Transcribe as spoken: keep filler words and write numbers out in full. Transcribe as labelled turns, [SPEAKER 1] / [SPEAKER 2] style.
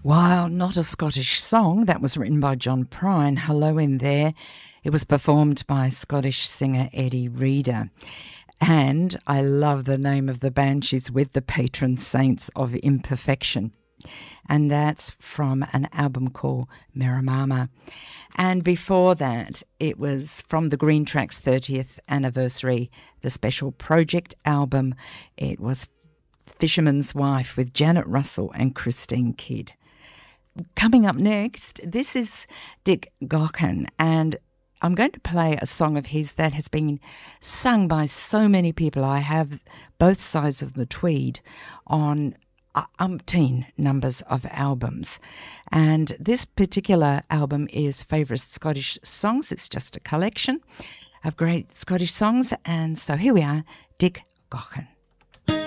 [SPEAKER 1] While not a Scottish song, that was written by John Prine, Hello in There. It was performed by Scottish singer Eddie Reader. And I love the name of the band. She's with the patron saints of imperfection. And that's from an album called Miramama. And before that, it was from the Green Tracks thirtieth anniversary, the special project album. It was Fisherman's Wife with Janet Russell and Christine Kidd. Coming up next, this is Dick Gaughan, and I'm going to play a song of his that has been sung by so many people. I have both sides of the Tweed on umpteen numbers of albums. And this particular album is Favourite Scottish Songs. It's just a collection of great Scottish songs. And so here we are, Dick Gaughan.